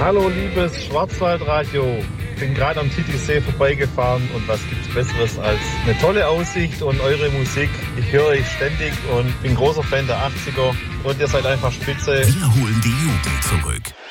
Hallo liebes Schwarzwaldradio. Ich bin gerade am Titisee vorbeigefahren und was gibt's Besseres als eine tolle Aussicht und eure Musik. Ich höre euch ständig und bin großer Fan der 80er und ihr seid einfach spitze. Wir holen die Jugend zurück.